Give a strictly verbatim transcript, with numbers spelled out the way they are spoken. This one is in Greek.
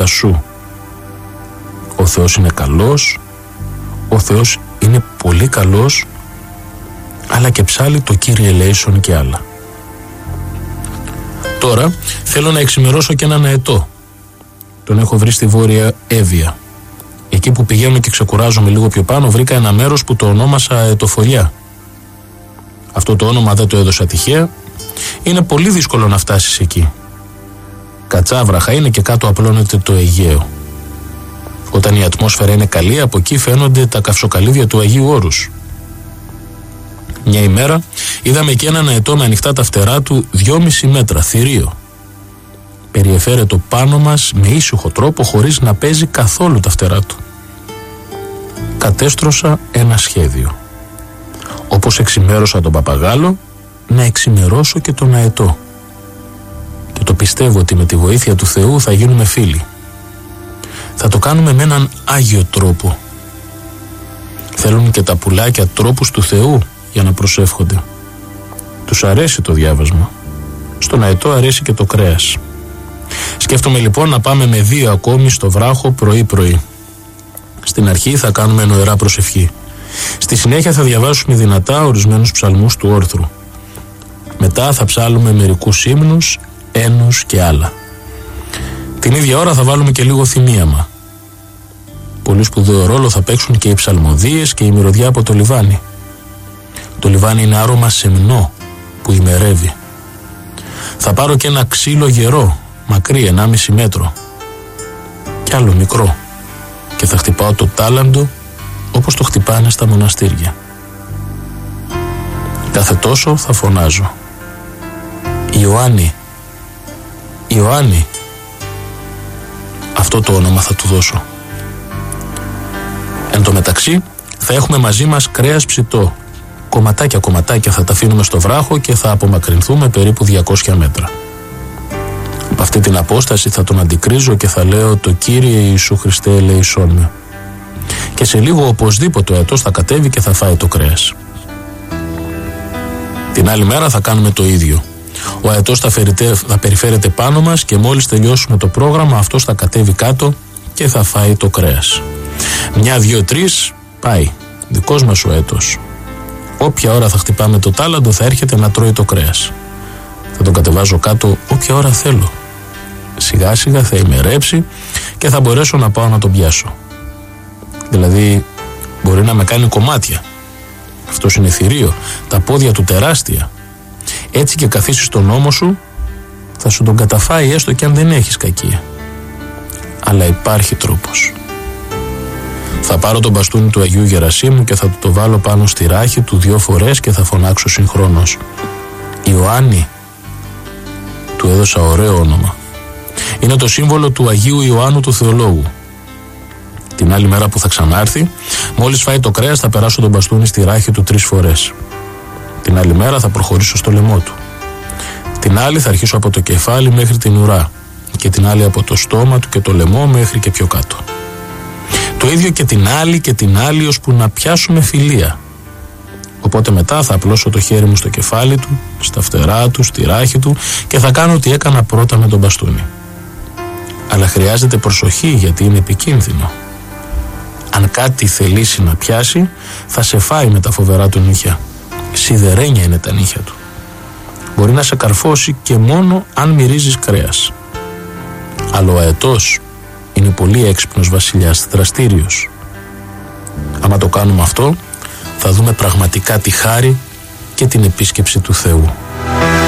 σου. Ο Θεός είναι καλός, ο Θεός είναι πολύ καλός, αλλά και ψάλλει το Κύριε ελέησον και άλλα. Τώρα θέλω να εξημερώσω και έναν αετό. Τον έχω βρει στη Βόρεια Εύβοια. Εκεί που πηγαίνω και ξεκουράζομαι λίγο πιο πάνω, βρήκα ένα μέρος που το ονόμασα Αετοφολιά. Αυτό το όνομα δεν το έδωσα τυχαία. Είναι πολύ δύσκολο να φτάσεις εκεί. Κατσάβραχα είναι και κάτω απλώνεται το Αιγαίο. Όταν η ατμόσφαιρα είναι καλή, από εκεί φαίνονται τα καυσοκαλύδια του Αγίου Όρους. Μια ημέρα είδαμε και έναν αετό με ανοιχτά τα φτερά του δυόμιση μέτρα, θηρίο. Περιεφέρετο πάνω μας με ήσυχο τρόπο, χωρίς να παίζει καθόλου τα φτερά του. Κατέστρωσα ένα σχέδιο. Όπως εξημέρωσα τον παπαγάλο, να εξημερώσω και τον αετό. Και το πιστεύω ότι με τη βοήθεια του Θεού θα γίνουμε φίλοι. Θα το κάνουμε με έναν άγιο τρόπο. Θέλουν και τα πουλάκια τρόπους του Θεού για να προσεύχονται. Τους αρέσει το διάβασμα. Στον αετό αρέσει και το κρέας. Σκέφτομαι λοιπόν να πάμε με δύο ακόμη στο βράχο πρωί-πρωί. Στην αρχή θα κάνουμε νοερά προσευχή. Στη συνέχεια θα διαβάσουμε δυνατά ορισμένους ψαλμούς του όρθρου. Μετά θα ψάλουμε μερικούς ύμνους, ένους και άλλα. Την ίδια ώρα θα βάλουμε και λίγο θυμίαμα. Πολύ σπουδαίο ρόλο θα παίξουν και οι ψαλμοδίες και η μυρωδιά από το λιβάνι. Το λιβάνι είναι άρωμα σεμνό που ημερεύει. Θα πάρω και ένα ξύλο γερό, μακρύ ενάμιση μέτρο, κι άλλο μικρό, και θα χτυπάω το τάλαντο όπως το χτυπάνε στα μοναστήρια. Κάθε τόσο θα φωνάζω: Ιωάννη, Ιωάννη. Αυτό το όνομα θα του δώσω. Εν τω μεταξύ θα έχουμε μαζί μας κρέας ψητό. Κομματάκια κομματάκια θα τα αφήνουμε στο βράχο και θα απομακρυνθούμε περίπου διακόσια μέτρα. Από αυτή την απόσταση θα τον αντικρίζω και θα λέω: το Κύριε Ιησού Χριστέ ελέησόν με. Και σε λίγο οπωσδήποτε ο αετός θα κατέβει και θα φάει το κρέας. Την άλλη μέρα θα κάνουμε το ίδιο. Ο αετός θα, φερειτε, θα περιφέρεται πάνω μας και μόλις τελειώσουμε το πρόγραμμα, αυτός θα κατέβει κάτω και θα φάει το κρέας. Μια, δύο, τρεις, πάει. Δικός μας ο αετός. Όποια ώρα θα χτυπάμε το τάλαντο θα έρχεται να τρώει το κρέας. Θα τον κατεβάζω κάτω όποια ώρα θέλω. Σιγά σιγά θα ημερέψει και θα μπορέσω να πάω να τον πιάσω. Δηλαδή μπορεί να με κάνει κομμάτια. Αυτός είναι θηρίο, τα πόδια του τεράστια. Έτσι και καθίσεις στον ώμο σου, θα σου τον καταφάει έστω και αν δεν έχεις κακία. Αλλά υπάρχει τρόπος. Θα πάρω τον μπαστούνι του Αγίου Γερασίμου και θα του το βάλω πάνω στη ράχη του δύο φορές και θα φωνάξω συγχρόνως: Ιωάννη. Του έδωσα ωραίο όνομα. Είναι το σύμβολο του Αγίου Ιωάννου του Θεολόγου. Την άλλη μέρα που θα ξανάρθει, μόλις φάει το κρέας θα περάσω τον μπαστούνι στη ράχη του τρεις φορές. Την άλλη μέρα θα προχωρήσω στο λαιμό του. Την άλλη θα αρχίσω από το κεφάλι μέχρι την ουρά και την άλλη από το στόμα του και το λαιμό μέχρι και πιο κάτω. Το ίδιο και την άλλη και την άλλη ώσπου να πιάσουμε φιλία. Οπότε μετά θα απλώσω το χέρι μου στο κεφάλι του, στα φτερά του, στη ράχη του και θα κάνω ό,τι έκανα πρώτα με τον μπαστούνι. Αλλά χρειάζεται προσοχή γιατί είναι επικίνδυνο. Αν κάτι θελήσει να πιάσει, θα σε φάει με τα φοβερά του νύχια. Σιδερένια είναι τα νύχια του. Μπορεί να σε καρφώσει και μόνο αν μυρίζεις κρέας. Αλλά ο αετός είναι πολύ έξυπνος βασιλιάς, δραστήριος. Άμα το κάνουμε αυτό, θα δούμε πραγματικά τη χάρη και την επίσκεψη του Θεού.